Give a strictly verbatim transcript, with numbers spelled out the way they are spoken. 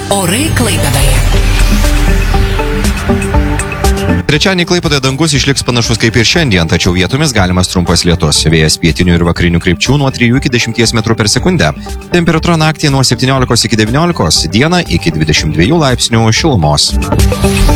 Orai Klaipėdoje. Trečiadienį Klaipėdoje dangus išliks panašus kaip ir šiandien, tačiau vietomis galimas trumpas lietus. Vėjas pietinių ir vakarinių krypčių nuo trijų iki dešimties metrų per sekundę. Temperatūra naktį nuo septyniolikos iki devyniolikos, dieną iki dvidešimt dviejų laipsnių šilumos.